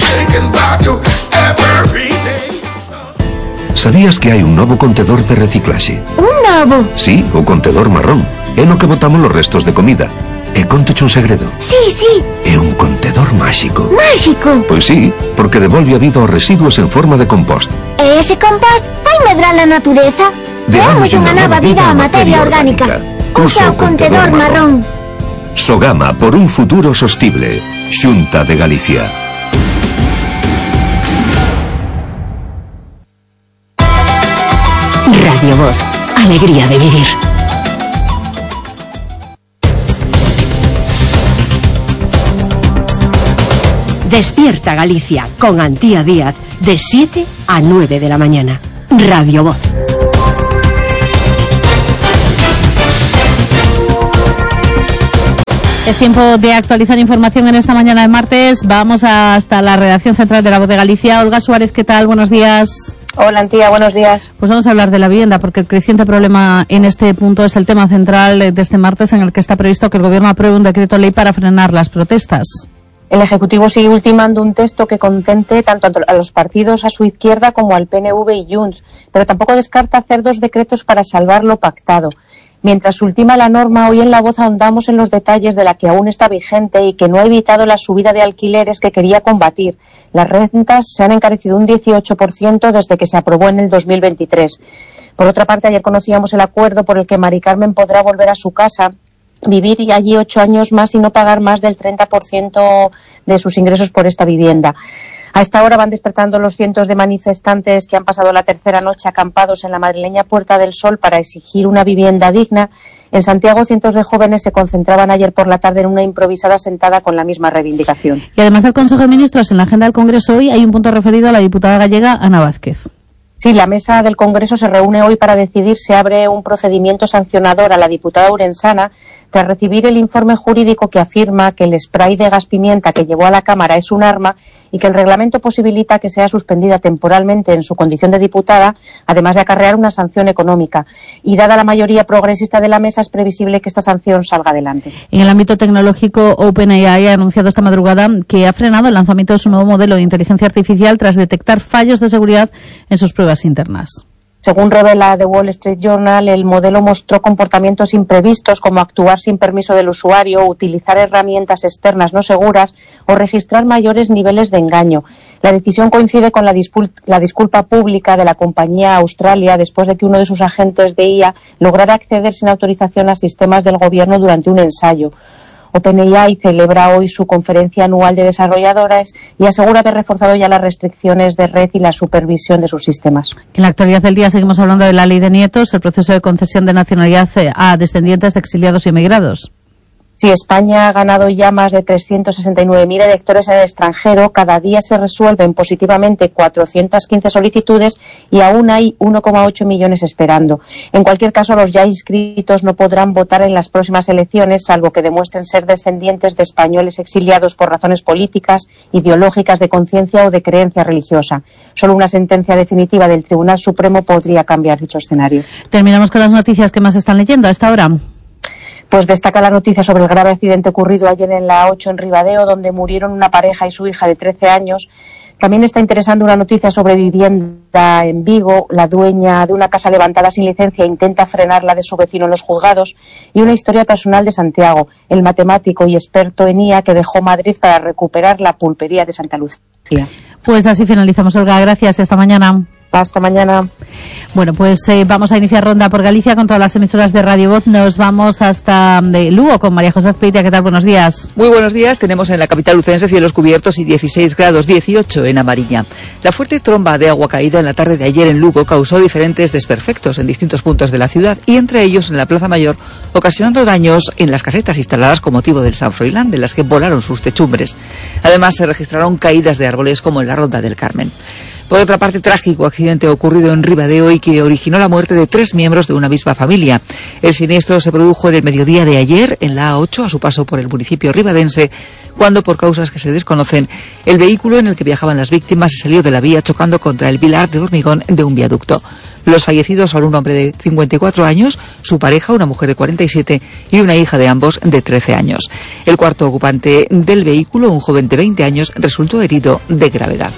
¿Sabías que hai un novo contedor de reciclaxe? Un novo? Sí, o contedor marrón. É no que botamos os restos de comida. E contoche un segredo. Sí, sí. É un contedor máxico. Máxico? Pois sí, porque devolve a vida aos residuos en forma de compost. E ese compost vai medrar a natureza? Deamos unha nova vida á materia orgánica. Usa o contedor marrón. Sogama por un futuro sostible. Xunta de Galicia. Radio Voz. Alegría de vivir. Despierta Galicia con Antía Díaz de siete a nueve de la mañana. Radio Voz. Es tiempo de actualizar información en esta mañana de martes. Vamos hasta la redacción central de La Voz de Galicia. Olga Suárez, ¿qué tal? Buenos días. Hola, Antía, buenos días. Pues vamos a hablar de la vivienda, porque el creciente problema en este punto es el tema central de este martes, en el que está previsto que el Gobierno apruebe un decreto ley para frenar las protestas. El Ejecutivo sigue ultimando un texto que contente tanto a los partidos a su izquierda como al P N V y Junts, pero tampoco descarta hacer dos decretos para salvar lo pactado. Mientras ultima la norma, hoy en La Voz ahondamos en los detalles de la que aún está vigente y que no ha evitado la subida de alquileres que quería combatir. Las rentas se han encarecido un dieciocho por ciento desde que se aprobó en el dos mil veintitrés. Por otra parte, ayer conocíamos el acuerdo por el que Mari Carmen podrá volver a su casa, vivir allí ocho años más y no pagar más del treinta por ciento de sus ingresos por esta vivienda. A esta hora van despertando los cientos de manifestantes que han pasado la tercera noche acampados en la madrileña Puerta del Sol para exigir una vivienda digna. En Santiago, cientos de jóvenes se concentraban ayer por la tarde en una improvisada sentada con la misma reivindicación. Y además del Consejo de Ministros, en la agenda del Congreso hoy hay un punto referido a la diputada gallega Ana Vázquez. Sí, la mesa del Congreso se reúne hoy para decidir si abre un procedimiento sancionador a la diputada urensana tras recibir el informe jurídico que afirma que el spray de gas pimienta que llevó a la Cámara es un arma y que el reglamento posibilita que sea suspendida temporalmente en su condición de diputada, además de acarrear una sanción económica. Y dada la mayoría progresista de la mesa, es previsible que esta sanción salga adelante. En el ámbito tecnológico, OpenAI ha anunciado esta madrugada que ha frenado el lanzamiento de su nuevo modelo de inteligencia artificial tras detectar fallos de seguridad en sus pruebas internas. Según revela The Wall Street Journal, el modelo mostró comportamientos imprevistos como actuar sin permiso del usuario, utilizar herramientas externas no seguras o registrar mayores niveles de engaño. La decisión coincide con la, discul- la disculpa pública de la compañía Australia después de que uno de sus agentes de I A lograra acceder sin autorización a sistemas del gobierno durante un ensayo. OpenAI celebra hoy su conferencia anual de desarrolladores y asegura haber reforzado ya las restricciones de red y la supervisión de sus sistemas. En la actualidad del día seguimos hablando de la ley de nietos, el proceso de concesión de nacionalidad a descendientes de exiliados y emigrados. Si España ha ganado ya más de trescientos sesenta y nueve mil electores en el extranjero, cada día se resuelven positivamente cuatrocientas quince solicitudes y aún hay uno coma ocho millones esperando. En cualquier caso, los ya inscritos no podrán votar en las próximas elecciones, salvo que demuestren ser descendientes de españoles exiliados por razones políticas, ideológicas, de conciencia o de creencia religiosa. Solo una sentencia definitiva del Tribunal Supremo podría cambiar dicho escenario. Terminamos con las noticias que más están leyendo a esta hora. Pues destaca la noticia sobre el grave accidente ocurrido ayer en la ocho en Ribadeo, donde murieron una pareja y su hija de trece años. También está interesando una noticia sobre vivienda en Vigo. La dueña de una casa levantada sin licencia intenta frenar la de su vecino en los juzgados. Y una historia personal de Santiago, el matemático y experto en I A que dejó Madrid para recuperar la pulpería de Santa Lucía. Pues así finalizamos, Olga. Gracias. Hasta mañana. Hasta mañana. Bueno, pues eh, vamos a iniciar ronda por Galicia con todas las emisoras de Radio Voz. Nos vamos hasta de Lugo con María José Azpeitia. ¿Qué tal? Buenos días. Muy buenos días. Tenemos en la capital lucense cielos cubiertos y dieciséis grados, dieciocho en A Mariña. La fuerte tromba de agua caída en la tarde de ayer en Lugo causó diferentes desperfectos en distintos puntos de la ciudad y entre ellos en la Plaza Mayor, ocasionando daños en las casetas instaladas con motivo del San Froilán, de las que volaron sus techumbres. Además, se registraron caídas de árboles como en la Ronda del Carmen. Por otra parte, trágico accidente ocurrido en Ribadeo y que originó la muerte de tres miembros de una misma familia. El siniestro se produjo en el mediodía de ayer en la A ocho, a su paso por el municipio ribadense, cuando, por causas que se desconocen, el vehículo en el que viajaban las víctimas se salió de la vía chocando contra el pilar de hormigón de un viaducto. Los fallecidos son un hombre de cincuenta y cuatro años, su pareja, una mujer de cuarenta y siete, y una hija de ambos de trece años. El cuarto ocupante del vehículo, un joven de veinte años, resultó herido de gravedad.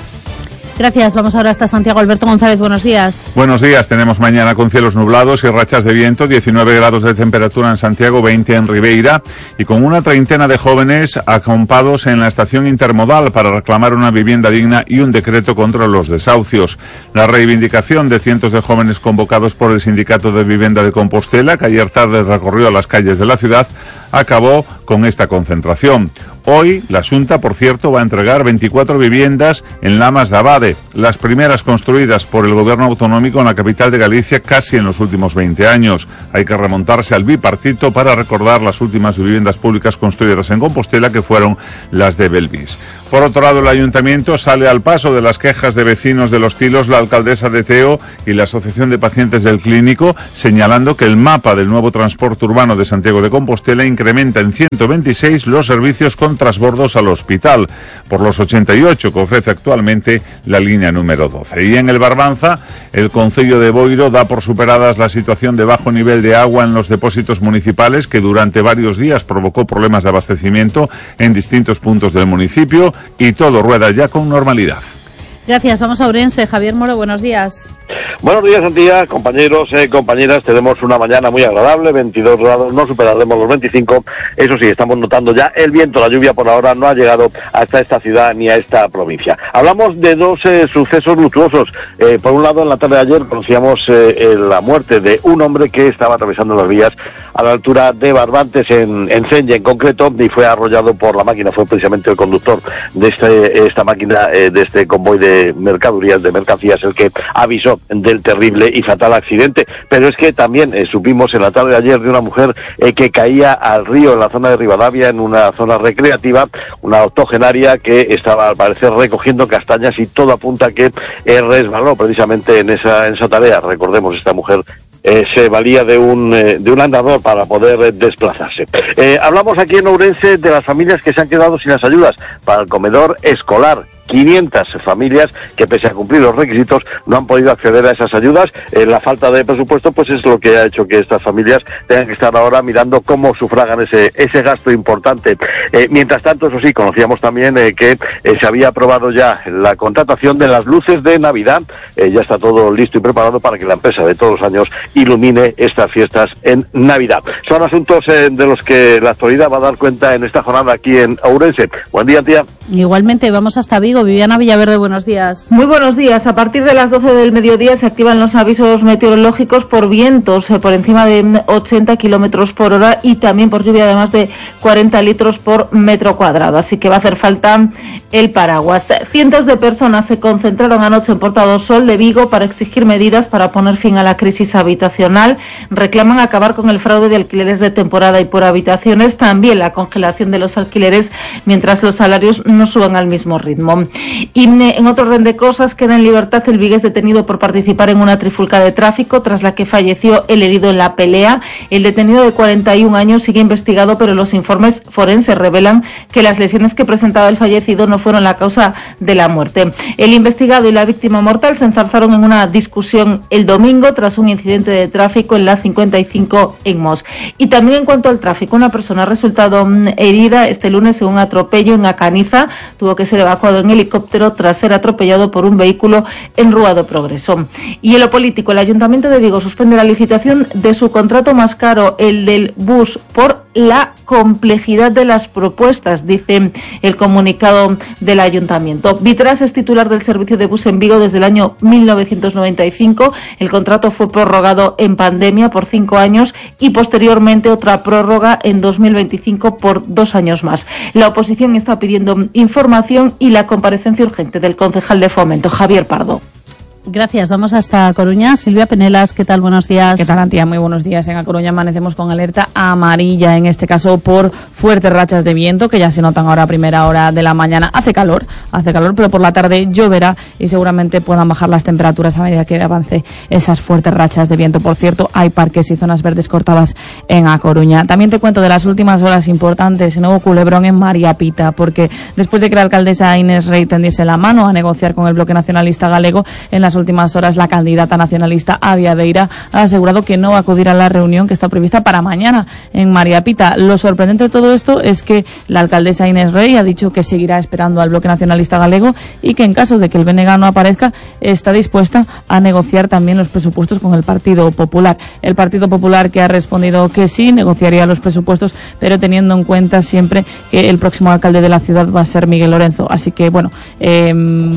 Gracias. Vamos ahora hasta Santiago. Alberto González, buenos días. Buenos días. Tenemos mañana con cielos nublados y rachas de viento, diecinueve grados de temperatura en Santiago, veinte en Ribeira, y con una treintena de jóvenes acampados en la estación intermodal para reclamar una vivienda digna y un decreto contra los desahucios. La reivindicación de cientos de jóvenes convocados por el Sindicato de Vivienda de Compostela, que ayer tarde recorrió las calles de la ciudad, acabó con esta concentración. Hoy, la Xunta, por cierto, va a entregar veinticuatro viviendas en Lamas de Abade, las primeras construidas por el gobierno autonómico en la capital de Galicia casi en los últimos veinte años. Hay que remontarse al bipartito para recordar las últimas viviendas públicas construidas en Compostela, que fueron las de Belvis. Por otro lado, el ayuntamiento sale al paso de las quejas de vecinos de Los Tilos, la alcaldesa de Teo y la Asociación de Pacientes del Clínico, señalando que el mapa del nuevo transporte urbano de Santiago de Compostela incrementa en ciento veintiséis los servicios con transbordos al hospital, por los ochenta y ocho que ofrece actualmente la línea número doce. Y en el Barbanza, el concello de Boiro da por superadas la situación de bajo nivel de agua en los depósitos municipales, que durante varios días provocó problemas de abastecimiento en distintos puntos del municipio, y todo rueda ya con normalidad. Gracias. Vamos a Ourense. Javier Moro, buenos días. Buenos días, Antía, compañeros, eh, compañeras. Tenemos una mañana muy agradable, veintidós grados, no superaremos los veinticinco. Eso sí, estamos notando ya el viento, la lluvia por ahora no ha llegado hasta esta ciudad ni a esta provincia. Hablamos de dos eh, sucesos luctuosos. Eh, por un lado, en la tarde de ayer conocíamos eh, la muerte de un hombre que estaba atravesando las vías a la altura de Barbantes, en, en Cenya en concreto, y fue arrollado por la máquina. Fue precisamente el conductor de este, esta máquina, eh, de este convoy de mercaderías, de mercancías, el que avisó del terrible y fatal accidente. Pero es que también eh, supimos en la tarde de ayer de una mujer eh, que caía al río en la zona de Rivadavia, en una zona recreativa, una octogenaria que estaba al parecer recogiendo castañas, y todo apunta a que eh, resbaló precisamente en esa, en esa tarea. Recordemos, esta mujer Eh, se valía de un eh, de un andador para poder eh, desplazarse. Eh, hablamos aquí en Ourense de las familias que se han quedado sin las ayudas para el comedor escolar. quinientas familias que, pese a cumplir los requisitos, no han podido acceder a esas ayudas. Eh, la falta de presupuesto pues es lo que ha hecho que estas familias tengan que estar ahora mirando cómo sufragan ese ese gasto importante. Eh, mientras tanto, eso sí, conocíamos también eh, que eh, se había aprobado ya la contratación de las luces de Navidad. Eh, ya está todo listo y preparado para que la empresa de todos los años ilumine estas fiestas en Navidad. Son asuntos eh, de los que la actualidad va a dar cuenta en esta jornada aquí en Ourense. Buen día, tía. Igualmente, vamos hasta Vigo. Viviana Villaverde, buenos días. Muy buenos días. A partir de las doce del mediodía se activan los avisos meteorológicos por vientos eh, por encima de ochenta kilómetros por hora y también por lluvia de más de cuarenta litros por metro cuadrado. Así que va a hacer falta el paraguas. Cientos de personas se concentraron anoche en Porta do Sol de Vigo para exigir medidas para poner fin a la crisis habitacional. Reclaman acabar con el fraude de alquileres de temporada y por habitaciones, también la congelación de los alquileres mientras los salarios no suban al mismo ritmo. Y en otro orden de cosas, queda en libertad el vigués detenido por participar en una trifulca de tráfico, tras la que falleció el herido en la pelea. El detenido de cuarenta y un años sigue investigado, pero los informes forenses revelan que las lesiones que presentaba el fallecido no fueron la causa de la muerte. El investigado y la víctima mortal se enzarzaron en una discusión el domingo tras un incidente de tráfico en la cincuenta y cinco en Mos. Y también en cuanto al tráfico, una persona ha resultado herida este lunes en un atropello en Acaniza. Tuvo que ser evacuado en helicóptero tras ser atropellado por un vehículo en Rúa do Progreso. Y en lo político, el Ayuntamiento de Vigo suspende la licitación de su contrato más caro, el del bus, por la complejidad de las propuestas, dice el comunicado del Ayuntamiento. Vitras es titular del servicio de bus en Vigo desde el año mil novecientos noventa y cinco. El contrato fue prorrogado en pandemia por cinco años y posteriormente otra prórroga en dos mil veinticinco por dos años más. La oposición está pidiendo información y la comparecencia urgente del concejal de Fomento, Javier Pardo. Gracias. Vamos hasta Coruña. Silvia Penelas, ¿qué tal? Buenos días. ¿Qué tal, Antía? Muy buenos días. En A Coruña amanecemos con alerta amarilla, en este caso por fuertes rachas de viento que ya se notan ahora a primera hora de la mañana. Hace calor, hace calor, pero por la tarde lloverá y seguramente puedan bajar las temperaturas a medida que avance esas fuertes rachas de viento. Por cierto, hay parques y zonas verdes cortadas en A Coruña. También te cuento de las últimas horas importantes en Nuevo Culebrón, en María Pita, porque después de que la alcaldesa Inés Rey tendiese la mano a negociar con el Bloque Nacionalista Galego, en las últimas horas la candidata nacionalista Adia Beira ha asegurado que no va a acudir a la reunión que está prevista para mañana en María Pita. Lo sorprendente de todo esto es que la alcaldesa Inés Rey ha dicho que seguirá esperando al Bloque Nacionalista Galego y que en caso de que el B N G no aparezca está dispuesta a negociar también los presupuestos con el Partido Popular. El Partido Popular, que ha respondido que sí, negociaría los presupuestos, pero teniendo en cuenta siempre que el próximo alcalde de la ciudad va a ser Miguel Lorenzo. Así que, bueno, eh,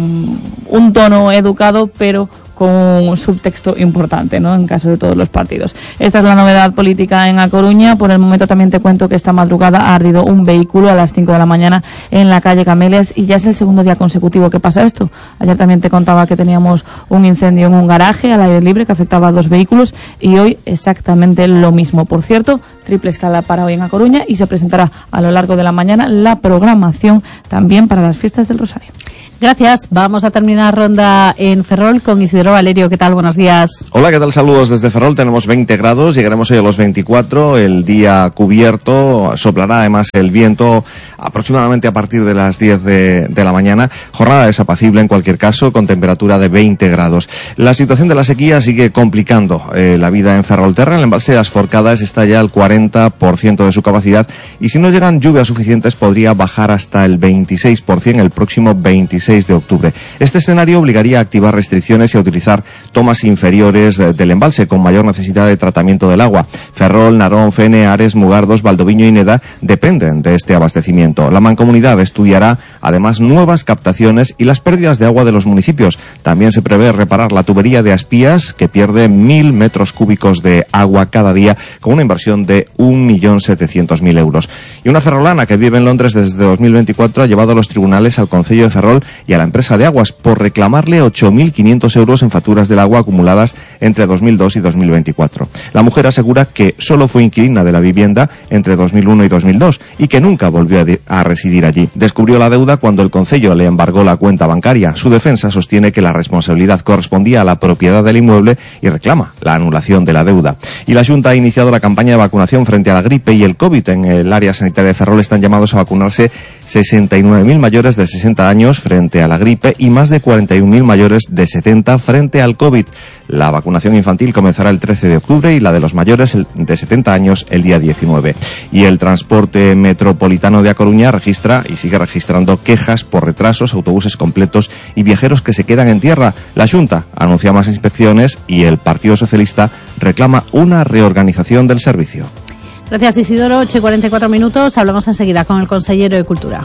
un tono educado, pero con un subtexto importante, ¿no?, en caso de todos los partidos. Esta es la novedad política en A Coruña. Por el momento también te cuento que esta madrugada ha ardido un vehículo a las cinco de la mañana en la calle Camelias y ya es el segundo día consecutivo que pasa esto. Ayer también te contaba que teníamos un incendio en un garaje al aire libre que afectaba a dos vehículos y hoy exactamente lo mismo. Por cierto, triple escala para hoy en A Coruña y se presentará a lo largo de la mañana la programación también para las fiestas del Rosario. Gracias. Vamos a terminar ronda en Ferrol con Isidro Valerio. ¿Qué tal? Buenos días. Hola, ¿qué tal? Saludos desde Ferrol. Tenemos veinte grados, llegaremos hoy a los veinticuatro. El día cubierto, soplará además el viento aproximadamente a partir de las diez de, de la mañana. Jornada desapacible en cualquier caso, con temperatura de veinte grados. La situación de la sequía sigue complicando eh, la vida en Ferrolterra. El embalse de As Forcadas está ya al cuarenta por ciento de su capacidad y si no llegan lluvias suficientes podría bajar hasta el veintiséis por ciento el próximo veintiséis de octubre. Este escenario obligaría a activar restricciones y a utilizar tomas inferiores del embalse con mayor necesidad de tratamiento del agua. Ferrol, Narón, Fene, Ares, Mugardos, Valdoviño y Neda dependen de este abastecimiento. La mancomunidad estudiará además nuevas captaciones y las pérdidas de agua de los municipios. También se prevé reparar la tubería de Aspías, que pierde mil metros cúbicos de agua cada día, con una inversión de un millón setecientos mil euros. Y una ferrolana que vive en Londres desde dos mil veinticuatro ha llevado a los tribunales al Concello de Ferrol y a la empresa de aguas por reclamarle ocho mil quinientos euros en facturas del agua acumuladas entre dos mil dos y dos mil veinticuatro. La mujer asegura que solo fue inquilina de la vivienda entre dos mil uno y dos mil dos y que nunca volvió a, a residir allí. Descubrió la deuda cuando el concello le embargó la cuenta bancaria. Su defensa sostiene que la responsabilidad correspondía a la propiedad del inmueble y reclama la anulación de la deuda. Y la Junta ha iniciado la campaña de vacunación frente a la gripe y el COVID. En el área sanitaria de Ferrol están llamados a vacunarse sesenta y nueve mil mayores de sesenta años frente a la gripe y más de cuarenta y un mil mayores de setenta frente al COVID. La vacunación infantil comenzará el trece de octubre y la de los mayores de setenta años el día diecinueve. Y el transporte metropolitano de A Coruña registra y sigue registrando quejas por retrasos, autobuses completos y viajeros que se quedan en tierra. La Junta anuncia más inspecciones y el Partido Socialista reclama una reorganización del servicio. Gracias, Isidoro. ocho y cuarenta y cuatro minutos. Hablamos enseguida con el consejero de Cultura.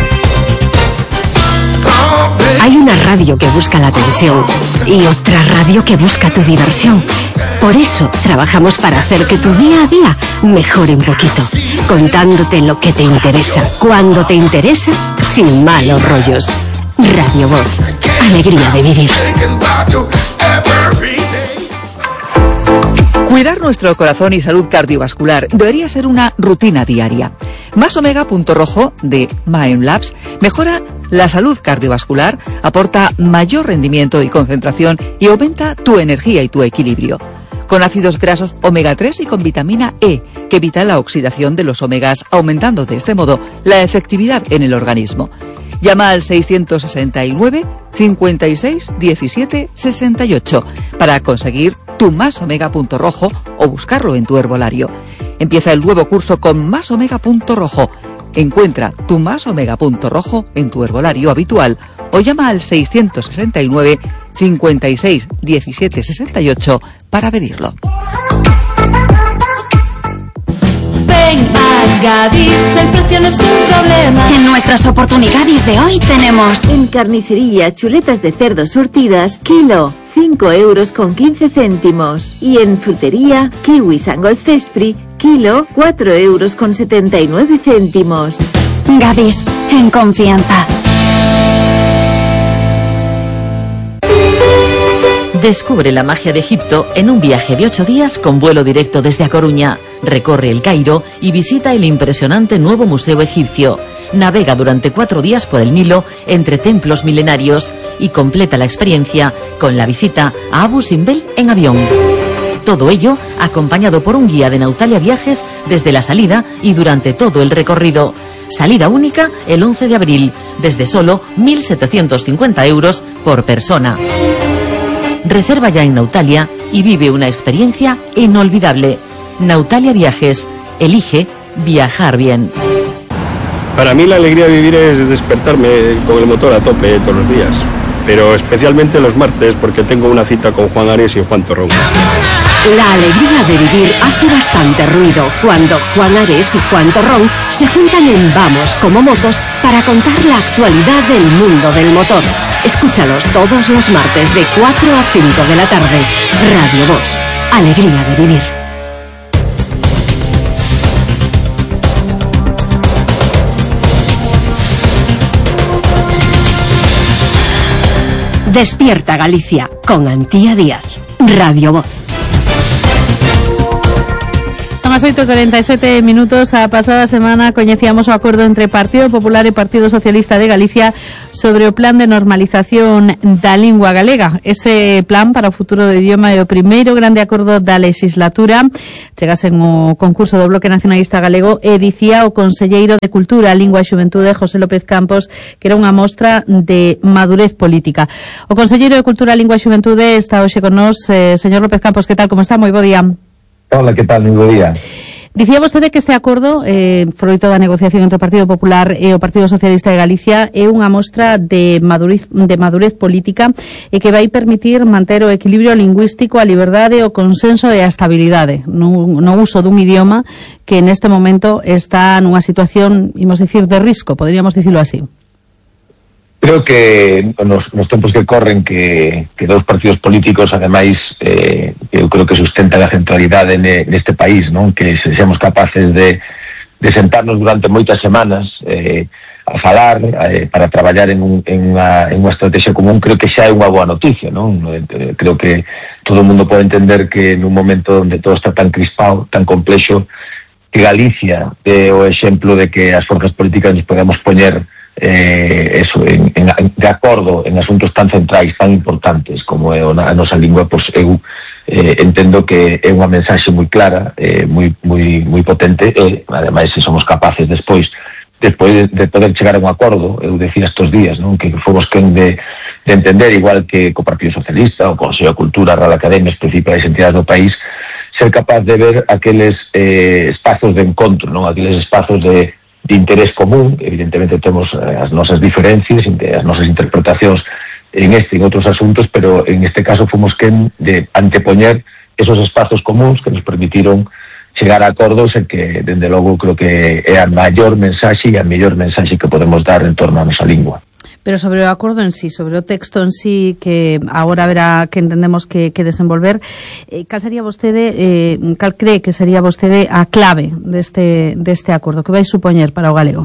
Hay una radio que busca la atención y otra radio que busca tu diversión. Por eso trabajamos para hacer que tu día a día mejore un poquito, contándote lo que te interesa, cuando te interesa, sin malos rollos. Radio Voz, alegría de vivir. Cuidar nuestro corazón y salud cardiovascular debería ser una rutina diaria. Más Omega Punto Rojo de Mind Labs mejora la salud cardiovascular, aporta mayor rendimiento y concentración y aumenta tu energía y tu equilibrio. Con ácidos grasos omega tres y con vitamina E, que evita la oxidación de los omegas, aumentando de este modo la efectividad en el organismo. Llama al seiscientos sesenta y nueve, cincuenta y seis, diecisiete, sesenta y ocho para conseguir tu Más Omega Punto Rojo o buscarlo en tu herbolario. Empieza el nuevo curso con Más Omega Punto Rojo. Encuentra tu Más Omega Punto Rojo en tu herbolario habitual o llama al seiscientos sesenta y nueve, cincuenta y seis, diecisiete, sesenta y ocho para pedirlo. Ven a En Gadis el precio no es un problema. En nuestras oportunidades de hoy tenemos... En carnicería, chuletas de cerdo surtidas, kilo, cinco euros con quince céntimos. Y en frutería, kiwi Sangol Cespri, kilo, cuatro euros con setenta y nueve céntimos. Gadis, en confianza. Descubre la magia de Egipto en un viaje de ocho días con vuelo directo desde A Coruña. Recorre el Cairo y visita el impresionante nuevo museo egipcio. Navega durante cuatro días por el Nilo entre templos milenarios y completa la experiencia con la visita a Abu Simbel en avión. Todo ello acompañado por un guía de Nautalia Viajes desde la salida y durante todo el recorrido. Salida única el once de abril, desde solo mil setecientos cincuenta euros por persona. Reserva ya en Nautalia y vive una experiencia inolvidable. Nautalia Viajes. Elige viajar bien. Para mí la alegría de vivir es despertarme con el motor a tope todos los días, pero especialmente los martes porque tengo una cita con Juan Ares y Juan Torrón. La alegría de vivir hace bastante ruido cuando Juan Ares y Juan Torrón se juntan en Vamos como Motos para contar la actualidad del mundo del motor. Escúchalos todos los martes de cuatro a cinco de la tarde. Radio Voz. Alegría de vivir. Despierta Galicia con Antía Díaz. Radio Voz. Son as oito e cuarenta e sete minutos. A pasada semana coñecíamos o acordo entre Partido Popular e Partido Socialista de Galicia sobre o plan de normalización da lingua galega. Ese plan para o futuro do idioma é o primeiro grande acordo da legislatura. Chegase no concurso do Bloque Nacionalista Galego e dicía o conselleiro de Cultura, Lingua e Xuventude, José López Campos, que era unha mostra de madurez política. O conselleiro de Cultura, Lingua e Xuventude está hoxe con nós. Eh, señor López Campos, que tal? Como está? Moi bo día. Hola, que tal? Moi bo día. Dicía vostede que este acordo, eh, froito da negociación entre o Partido Popular e o Partido Socialista de Galicia, é unha mostra de madurez, de madurez política e que vai permitir manter o equilibrio lingüístico, a liberdade, o consenso e a estabilidade no, no uso dun idioma que neste momento está nunha situación, imos dicir, de risco, poderíamos dicirlo así. Creo que nos, nos tempos que corren que, que dous partidos políticos, ademais, eh, eu creo que sustentan a centralidade neste país, non? Que seamos capaces de, de sentarnos durante moitas semanas eh, a falar, eh, para traballar en, un, en, unha, en unha estrategia común, creo que xa é unha boa noticia, non? Eh, creo que todo o mundo pode entender que nun momento onde todo está tan crispado, tan complexo, que Galicia é o exemplo de que as forzas políticas nos podemos poñer Eh, eso, en, en, de acordo en asuntos tan centrais, tan importantes como é a nosa lingua, pois eu eh, entendo que é unha mensaxe moi clara, eh, moi, moi, moi potente e, ademais, se somos capaces despois despois de, de poder chegar a un acordo, eu decía estes días, non, que fomos quen de, de entender, igual que co Partido Socialista, o Consello de Cultura, a Real Academia, as principais entidades do país, ser capaz de ver aqueles eh, espazos de encontro, non, aqueles espazos de de interés común. Evidentemente temos as nosas diferencias, as nosas interpretacións en este e en outros asuntos, pero en este caso fomos quen de antepoñer esos espazos comuns que nos permitiron chegar a acordos e que, dende logo, creo que é a maior mensaxe e a mellor mensaxe que podemos dar en torno a nosa lingua. Pero sobre o acordo en sí, sobre o texto en sí, que agora verá que entendemos que, que desenvolver, eh, cal sería vostede, eh, cal cree que sería vostede a clave deste, deste acordo, que vai supoñer para o galego?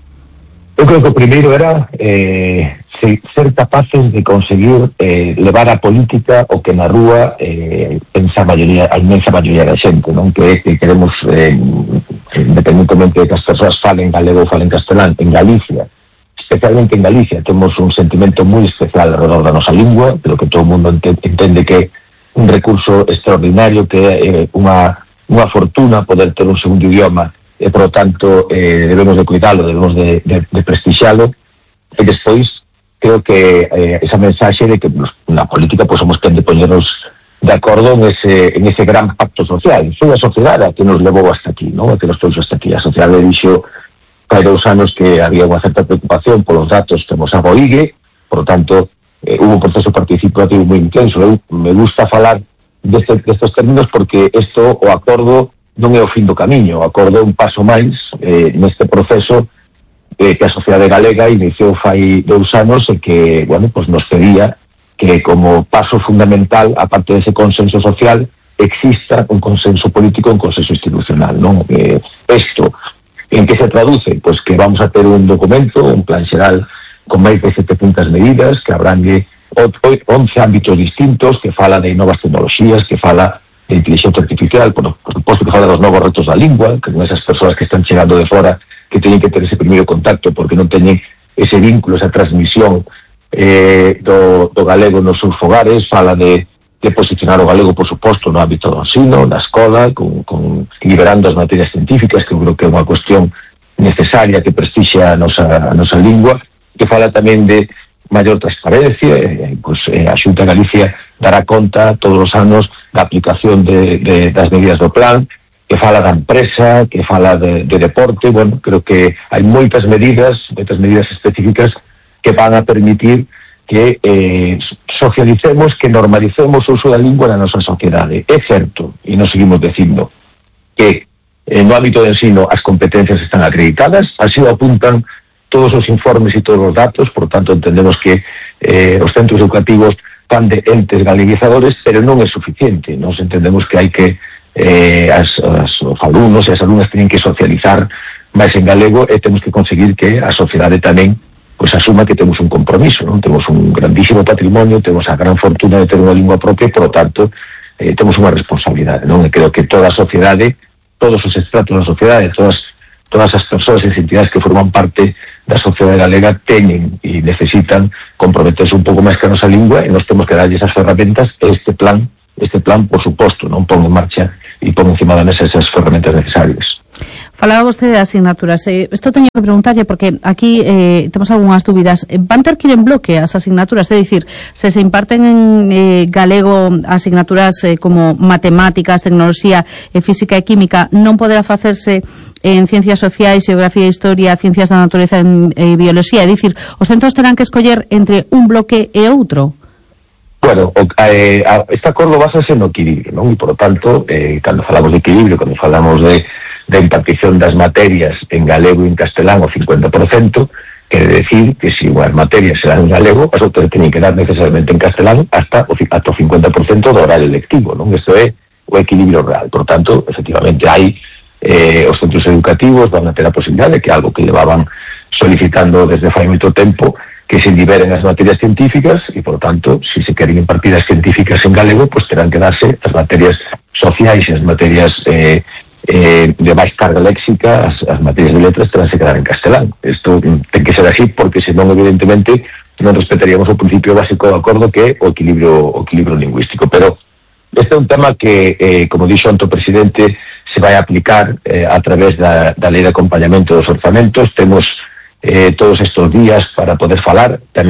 Eu creo que o primeiro era eh, ser capaces de conseguir eh, levar a política o que na rúa eh, pensa a maioría, a inmensa maioría da xente, non? Que é que queremos, eh, independentemente de que as persoas falen galego ou falen castelán, en Galicia, especialmente en Galicia, temos un sentimento moi especial alrededor da nosa lingua, pero que todo o mundo entende que é un recurso extraordinario, que é unha, unha fortuna poder ter un segundo idioma, e, por lo tanto, eh, debemos de cuidalo, debemos de, de, de prestixialo, e despois, creo que eh, esa mensaxe de que pues, na política pues, somos quen de poñernos de acordo en ese, en ese gran pacto social. Foi a sociedade a que nos levou hasta aquí, non? A que nos trouxe hasta aquí. A sociedade dixo hai dous anos que había unha certa preocupación polos datos que nos aboigue, por lo tanto, eh, hubo un proceso participativo moi intenso. Eu me gusta falar destes, destes términos porque isto, o acordo, non é o fin do camiño. O acordo é un paso máis eh, neste proceso eh, que a sociedade galega iniciou fai dous anos e que, bueno, pues nos pedía que como paso fundamental, aparte dese consenso social, exista un consenso político, un consenso institucional, non? Eh, esto, en que se traduce? Pois que vamos a ter un documento, un plan xeral con máis de setecentas medidas, que abrangue once ámbitos distintos, que fala de novas tecnoloxías, que fala de inteligencia artificial, por, por suposto que fala dos novos retos da lingua, que con esas persoas que están chegando de fora, que teñen que ter ese primeiro contacto, porque non teñen ese vínculo, esa transmisión eh, do, do galego nos seus fogares. Fala de, de posicionar o galego, por suposto, no ámbito do ensino, na escola, con, con, liberando as materias científicas, que eu creo que é unha cuestión necesaria que prestixia a nosa, a nosa lingua, que fala tamén de maior transparencia, eh, pues, eh, a Xunta de Galicia dará conta todos os anos da aplicación de, de, das medidas do plan, que fala da empresa, que fala de, de deporte. Bueno, creo que hai moitas medidas, moitas medidas específicas que van a permitir que eh, socialicemos, que normalicemos o uso da lingua na nosa sociedade. É certo, e nos seguimos dicindo, que eh, no ámbito de ensino as competencias están acreditadas, así o apuntan todos os informes e todos os datos. Por tanto, entendemos que eh, os centros educativos van de entes galeguizadores, pero non é suficiente. Nos entendemos que hai que eh, as, as, os alumnos e as alumnas teñen que socializar máis en galego, e temos que conseguir que a sociedade tamén pois asuma que temos un compromiso, non? Temos un grandísimo patrimonio, temos a gran fortuna de ter unha lingua propia, e, por lo tanto, eh, temos unha responsabilidade, non? E creo que toda a sociedade, todos os estratos da sociedade, todas todas as persoas e entidades que forman parte da sociedade galega teñen e necesitan comprometerse un pouco máis que a nosa lingua, e nós temos que darlle esas ferramentas. Este plan, este plan, por suposto, non pon en marcha e pon encima da mesa esas ferramentas necesarias. Falaba vostede de asignaturas. Eh, esto teño que preguntarlle porque aquí eh, temos algunhas dúbidas. Van ter que ir en bloque as asignaturas, é dicir, se se imparten en eh, galego asignaturas eh, como matemáticas, tecnoloxía, eh, física e química, non poderá facerse en ciencias sociais, geografía e historia, ciencias da natureza e eh, bioloxía, é dicir, os centros terán que escoller entre un bloque e outro. Bueno, o, eh, este acordo basase no equilibrio, non? E, por lo tanto, eh, cando falamos de equilibrio, cando falamos de da impartición das materias en galego e en castelán o cincuenta por cento, quere decir que se unhas materias serán en galego, as outras teñen que dar necesariamente en castelán hasta o, hasta o cincuenta por cento do horario lectivo, non? Isto é o equilibrio real. Por tanto, efectivamente, hai eh, os centros educativos van a ter a posibilidade, que é algo que levaban solicitando desde fai moito tempo, que se liberen as materias científicas, e, por tanto, se se queren impartir as científicas en galego, pues terán que darse as materias sociais e as materias eh, eh, de máis carga léxica, as, as materias de letras terán que quedar en castelán. Isto ten que ser así, porque senón, evidentemente, non respetaríamos o principio básico do acordo, que é o equilibrio, o equilibrio lingüístico. Pero este é un tema que, eh, como dixo o presidente, se vai a aplicar eh, a través da, da lei de acompañamento dos orzamentos. Temos eh, todos estes días para poder falar tamén